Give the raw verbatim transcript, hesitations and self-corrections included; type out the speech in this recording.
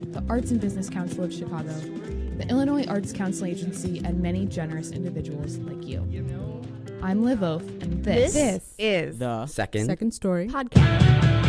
the Arts and Business Council of Chicago, the Illinois Arts Council Agency, and many generous individuals like you. I'm Liv Oath, and this, This is the Second. second story podcast.